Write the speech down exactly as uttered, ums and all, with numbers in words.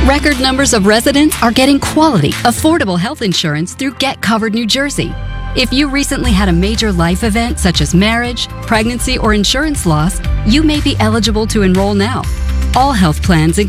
Record numbers of residents are getting quality, affordable health insurance through Get Covered New Jersey. If you recently had a major life event such as marriage, pregnancy, or insurance loss, you may be eligible to enroll now. All health plans